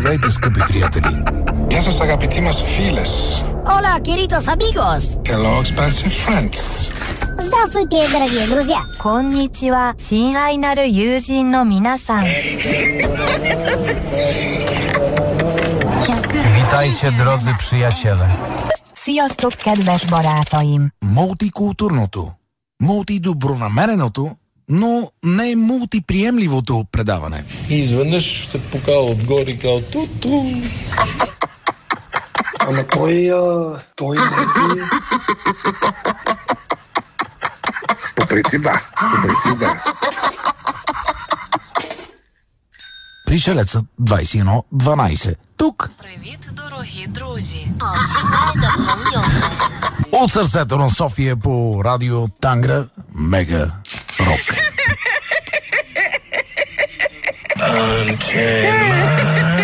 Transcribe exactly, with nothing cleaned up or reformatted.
Здравейте, скъпи приятели! Γεια σας αγαπητοί μας φίλες. Hola, queridos amigos. Hello, expensive friends. Здравствуйте, дорогие друзья. こんにちは、親愛なる友人の皆さん。 Witajcie, drodzy przyjaciele. Sziasztok, kedves barátaim. Мултикултурното, мултидобронамереното, но не мултиприемливото предаване. И изведнъж се покава отгоре и казва ту-ту. Ама той, а, той не е... По принцип да, по принцип да. Пришелецът двайсет и едно дванайсет. Тук. Привіт, дорогі друзі. От сърцето на София по радио Тангра Мега Рок. Antenne.